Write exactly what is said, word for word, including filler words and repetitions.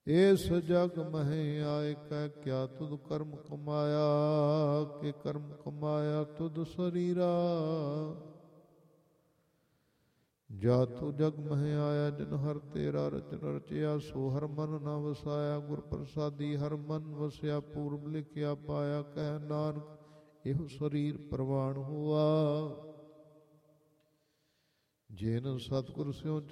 ਏਸ ਜਗ ਮਹਿ ਆਏ ਕੈ ਕਿਆ ਤੁਧ ਕਰਮ ਕਮਾਇਆ, ਕਿ ਕਰਮ ਕਮਾਇਆ ਤੁਧ ਸਰੀਰਾ। ਜਾ ਤੂ ਜਗ ਮਹਿ ਆਇਆ ਜਿਨ ਹਰ ਤੇਰਾ ਰਚਨ ਰਚਿਆ, ਸੋ ਹਰ ਮਨ ਨ ਵਸਾਇਆ। ਗੁਰ ਪ੍ਰਸਾਦੀ ਹਰ ਮਨ ਵਸਿਆ, ਪੂਰਬ ਲਿਖਿਆ ਪਾਇਆ। ਕਹਿ ਨਾਨਕ ਇਹੋ ਸਰੀਰ ਪ੍ਰਵਾਨ ਹੋਆ, ਜਿਨ ਸਤਿਗੁਰ ਸਿਉ